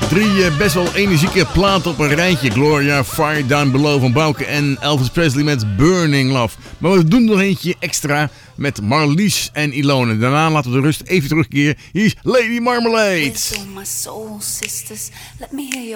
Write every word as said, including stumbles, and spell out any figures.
Drie uh, best wel energieke platen op een rijtje. Gloria, Fire Down Below van Bauke en Elvis Presley met Burning Love. Maar we doen nog eentje extra met Marlies en Ilone. Daarna laten we de rust even terugkeren. Hier is Lady Marmalade.